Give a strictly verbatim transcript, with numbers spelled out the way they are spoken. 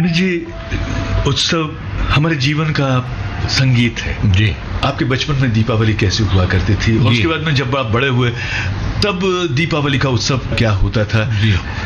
पंडित जी, उत्सव हमारे जीवन का संगीत है जी। आपके बचपन में दीपावली कैसे हुआ करती थी और उसके बाद में जब आप बड़े हुए तब दीपावली का उत्सव क्या होता था? जी।